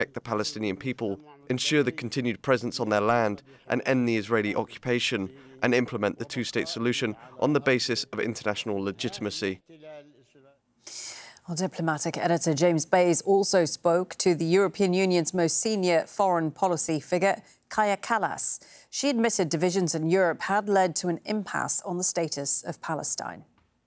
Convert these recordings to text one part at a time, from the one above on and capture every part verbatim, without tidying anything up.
protect the Palestinian people, ensure the continued presence on their land, and end the Israeli occupation, and implement the two-state solution on the basis of international legitimacy. Well, diplomatic editor James Bays also spoke to the European Union's most senior foreign policy figure, Kaja Kallas. She admitted divisions in Europe had led to an impasse on the status of Palestine.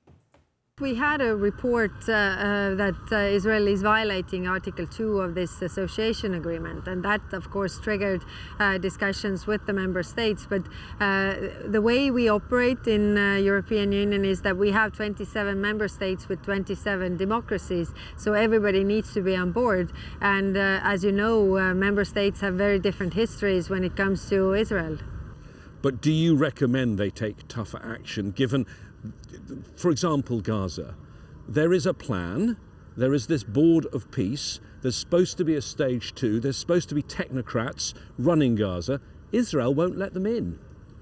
We had a report uh, uh, that uh, Israel is violating Article two of this association agreement, and that, of course, triggered uh, discussions with the member states. But uh, the way we operate in uh, European Union is that we have twenty-seven member states with twenty-seven democracies, so everybody needs to be on board. And uh, as you know, uh, member states have very different histories when it comes to Israel. But do you recommend they take tougher action, given, for example, Gaza? There is a plan, there is this board of peace, there's supposed to be a stage two, there's supposed to be technocrats running Gaza. Israel won't let them in.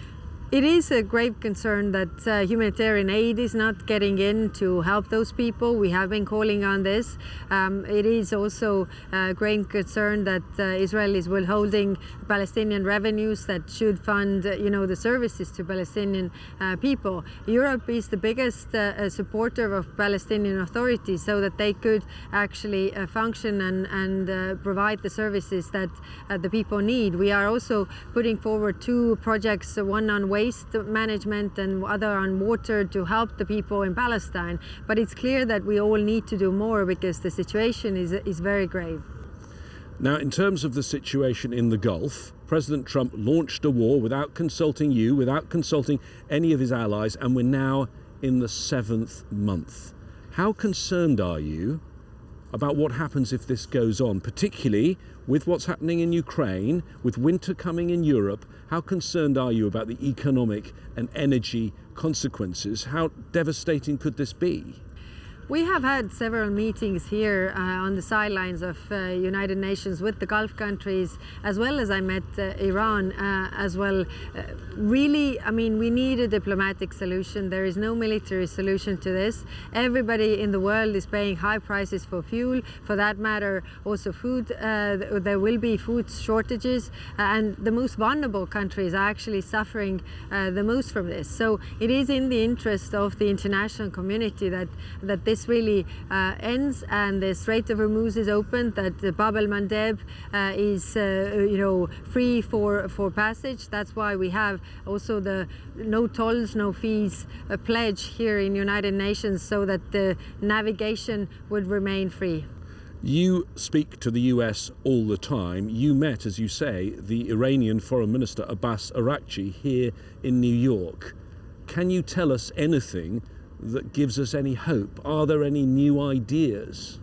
It is a grave concern that uh, humanitarian aid is not getting in to help those people. We have been calling on this. Um, it is also a grave concern that uh, Israel is withholding Palestinian revenues that should fund, uh, you know, the services to Palestinian uh, people. Europe is the biggest uh, supporter of Palestinian authorities so that they could actually uh, function and, and uh, provide the services that uh, the people need. We are also putting forward two projects, uh, one on waste waste management and other on water to help the people in Palestine. But it's clear that we all need to do more because the situation is, is very grave. Now, in terms of the situation in the Gulf, President Trump launched a war without consulting you, without consulting any of his allies, and we're now in the seventh month. How concerned are you about what happens if this goes on, particularly with what's happening in Ukraine, with winter coming in Europe? How concerned are you about the economic and energy consequences? How devastating could this be? We have had several meetings here uh, on the sidelines of uh, United Nations with the Gulf countries, as well as I met uh, Iran uh, as well. Uh, really, I mean, we need a diplomatic solution. There is no military solution to this. Everybody in the world is paying high prices for fuel. For that matter, also food. Uh, there will be food shortages, uh, and the most vulnerable countries are actually suffering uh, the most from this. So it is in the interest of the international community that, that this really uh, ends and the Strait of Hormuz is opened, that the Bab el-Mandeb uh, is uh, you know, free for, for passage. That's why we have also the no tolls, no fees uh, pledge here in United Nations so that the navigation would remain free. You speak to the U S all the time. You met, as you say, the Iranian Foreign Minister Abbas Araghchi here in New York. Can you tell us anything that gives us any hope? Are there any new ideas?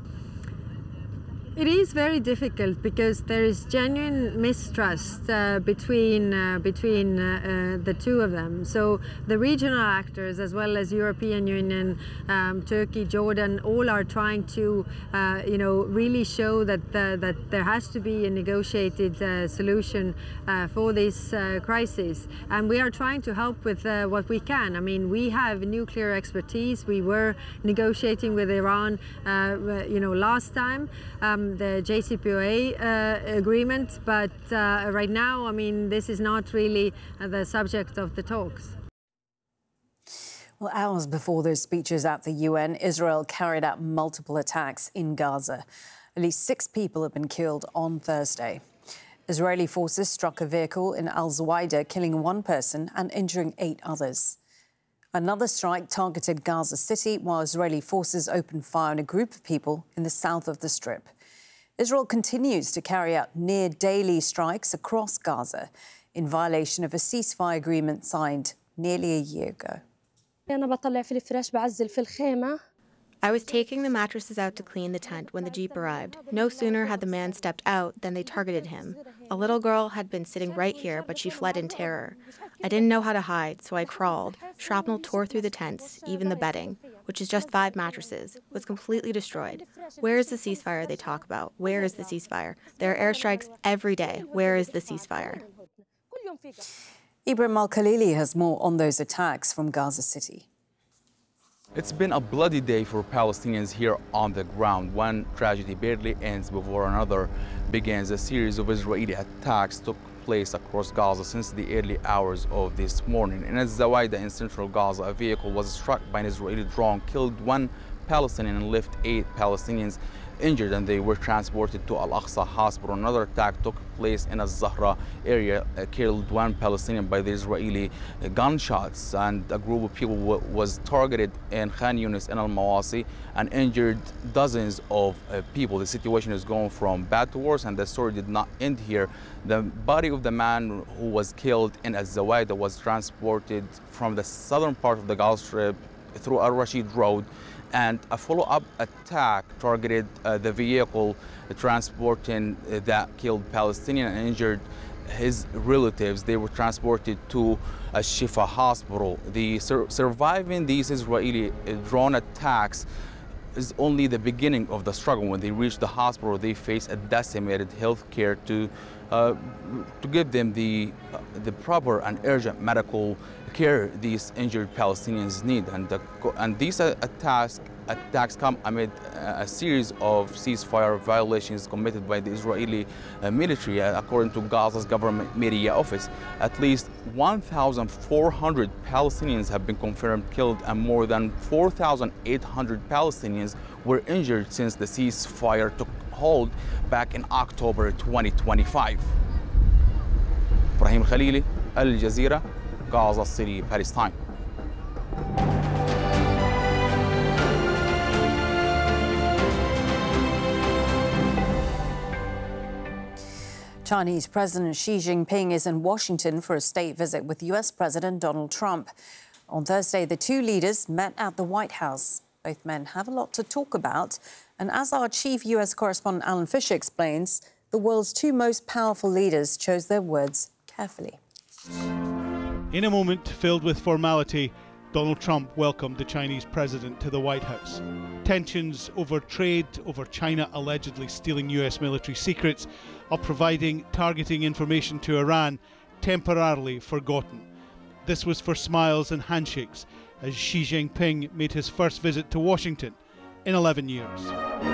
It is very difficult because there is genuine mistrust uh, between uh, between uh, uh, the two of them. So the regional actors, as well as European Union, um, Turkey, Jordan, all are trying to, uh, you know, really show that uh, that there has to be a negotiated uh, solution uh, for this uh, crisis, and we are trying to help with uh, what we can. I mean, we have nuclear expertise. We were negotiating with Iran, uh, you know, last time. Um, the J C P O A uh, agreement, but uh, right now, I mean, this is not really uh, the subject of the talks. Well, hours before those speeches at the U N, Israel carried out multiple attacks in Gaza. At least six people have been killed on Thursday. Israeli forces struck a vehicle in Al-Zawaidah, killing one person and injuring eight others. Another strike targeted Gaza City, while Israeli forces opened fire on a group of people in the south of the Strip. Israel continues to carry out near-daily strikes across Gaza in violation of a ceasefire agreement signed nearly a year ago. I was taking the mattresses out to clean the tent when the Jeep arrived. No sooner had the man stepped out than they targeted him. A little girl had been sitting right here, but she fled in terror. I didn't know how to hide, so I crawled. Shrapnel tore through the tents, even the bedding, which is just five mattresses, was completely destroyed. Where is the ceasefire they talk about? Where is the ceasefire? There are airstrikes every day. Where is the ceasefire? Ibrahim Al-Khalili has more on those attacks from Gaza City. It's been a bloody day for Palestinians here on the ground. One tragedy barely ends before another begins. A series of Israeli attacks took place across Gaza since the early hours of this morning. In al-Zawaida in central Gaza, a vehicle was struck by an Israeli drone, killed one Palestinian and left eight Palestinians injured, and they were transported to Al-Aqsa Hospital. Another attack took place in Al-Zahra area, uh, killed one Palestinian by the Israeli uh, gunshots, and a group of people was targeted in Khan Yunis and Al-Mawasi and injured dozens of uh, people. The situation is going from bad to worse, and the story did not end here. The body of the man who was killed in Al-Zawaida was transported from the southern part of the Gaza Strip through Al-Rashid Road, and a follow-up attack targeted uh, the vehicle transporting uh, that killed Palestinian and injured his relatives. They were transported to a Shifa hospital. The sur surviving these Israeli drone attacks is only the beginning of the struggle. When they reach the hospital, they face a decimated health care to uh, to give them the uh, the proper and urgent medical care these injured Palestinians need. And the, and these attacks attacks come amid a series of ceasefire violations committed by the Israeli uh, military. Uh, according to Gaza's government media office, at least one thousand four hundred Palestinians have been confirmed killed, and more than four thousand eight hundred Palestinians were injured since the ceasefire took hold back in October twenty twenty-five. Ibrahim Khalili, Al Jazeera, Gaza City, Palestine. Chinese President Xi Jinping is in Washington for a state visit with U S President Donald Trump. On Thursday, the two leaders met at the White House. Both men have a lot to talk about, and as our chief U S correspondent Alan Fisher explains, the world's two most powerful leaders chose their words carefully. In a moment filled with formality, Donald Trump welcomed the Chinese president to the White House. Tensions over trade, over China allegedly stealing U S military secrets, or providing targeting information to Iran, temporarily forgotten. This was for smiles and handshakes as Xi Jinping made his first visit to Washington in eleven years.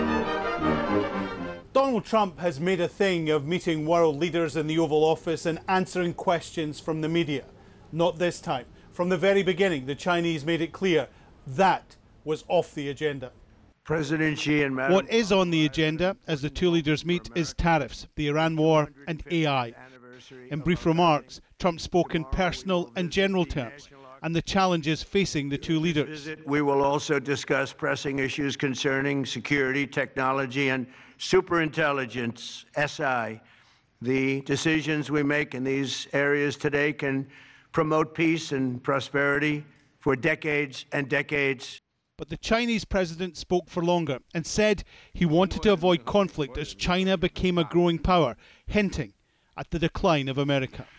Donald Trump has made a thing of meeting world leaders in the Oval Office and answering questions from the media. Not this time. From the very beginning, the Chinese made it clear that was off the agenda. President Xi and Madam What is on the agenda as the two leaders meet is tariffs, the Iran war and A I. In brief remarks, Trump spoke in personal and general terms and the challenges facing the two leaders. We will also discuss pressing issues concerning security, technology, and superintelligence, S I. The decisions we make in these areas today can promote peace and prosperity for decades and decades. But the Chinese president spoke for longer and said he wanted to avoid conflict as China became a growing power, hinting at the decline of America.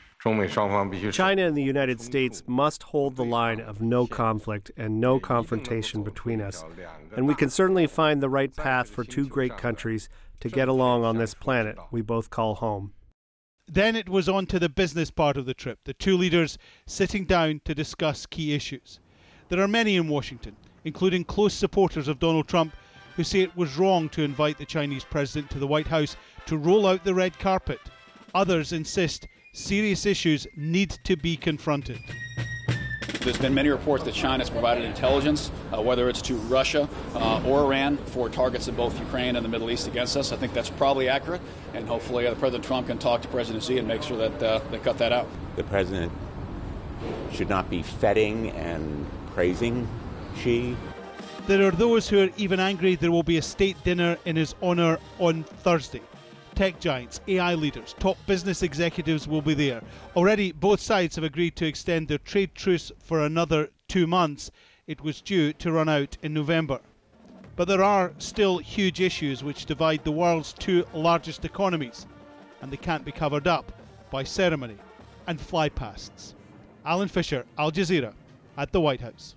China and the United States must hold the line of no conflict and no confrontation between us. And we can certainly find the right path for two great countries to get along on this planet we both call home. Then it was on to the business part of the trip, the two leaders sitting down to discuss key issues. There are many in Washington, including close supporters of Donald Trump, who say it was wrong to invite the Chinese president to the White House to roll out the red carpet. Others insist serious issues need to be confronted. There's been many reports that China has provided intelligence, uh, whether it's to Russia uh, or Iran, for targets in both Ukraine and the Middle East against us. I think that's probably accurate, and hopefully uh, President Trump can talk to President Xi and make sure that uh, they cut that out. The president should not be feting and praising Xi. There are those who are even angry there will be a state dinner in his honor on Thursday. Tech giants, A I leaders, top business executives will be there. Already, both sides have agreed to extend their trade truce for another two months. It was due to run out in November. But there are still huge issues which divide the world's two largest economies, and they can't be covered up by ceremony and flypasts. Alan Fisher, Al Jazeera, at the White House.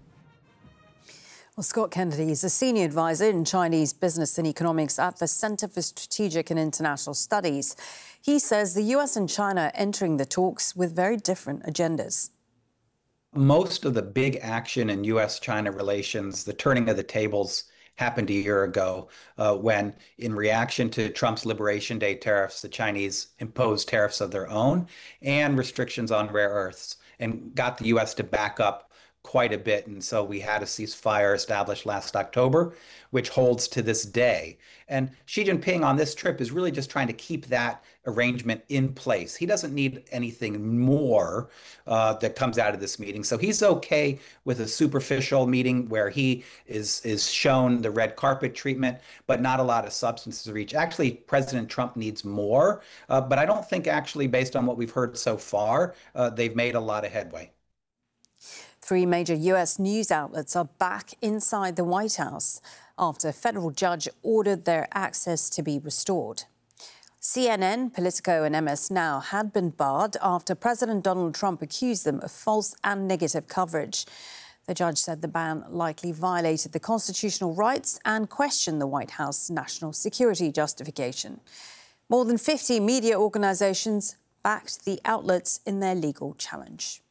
Well, Scott Kennedy is a senior advisor in Chinese business and economics at the Center for Strategic and International Studies. He says the U S and China are entering the talks with very different agendas. Most of the big action in U S China relations, the turning of the tables, happened a year ago uh, when, in reaction to Trump's Liberation Day tariffs, the Chinese imposed tariffs of their own and restrictions on rare earths and got the U S to back up quite a bit. And so we had a ceasefire established last October, which holds to this day. And Xi Jinping on this trip is really just trying to keep that arrangement in place. He doesn't need anything more uh, that comes out of this meeting. So he's okay with a superficial meeting where he is, is shown the red carpet treatment, but not a lot of substance to reach. Actually, President Trump needs more, uh, but I don't think actually, based on what we've heard so far, uh, they've made a lot of headway. Three major U S news outlets are back inside the White House after a federal judge ordered their access to be restored. C N N, Politico and M S Now had been barred after President Donald Trump accused them of false and negative coverage. The judge said the ban likely violated the constitutional rights and questioned the White House national security justification. More than fifty media organizations backed the outlets in their legal challenge.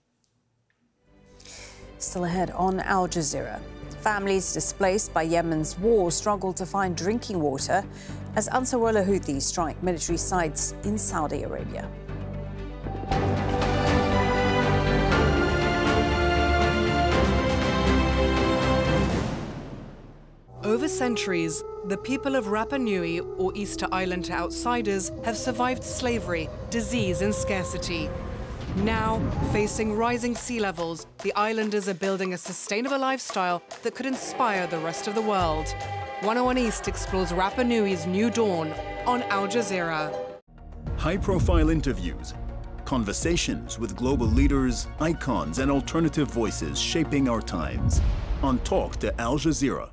Still ahead on Al Jazeera. Families displaced by Yemen's war struggle to find drinking water as Ansarullah Houthis strike military sites in Saudi Arabia. Over centuries, the people of Rapa Nui, or Easter Island to outsiders, have survived slavery, disease and scarcity. Now, facing rising sea levels, the islanders are building a sustainable lifestyle that could inspire the rest of the world. one oh one East explores Rapa Nui's new dawn on Al Jazeera. High-profile interviews, conversations with global leaders, icons and alternative voices shaping our times. On Talk to Al Jazeera.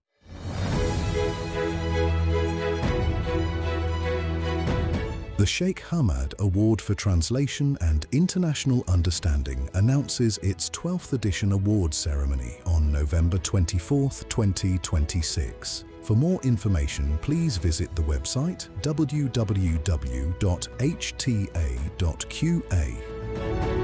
The Sheikh Hamad Award for Translation and International Understanding announces its twelfth edition award ceremony on November twenty-fourth, twenty twenty-six. For more information, please visit the website w w w dot h t a dot q a.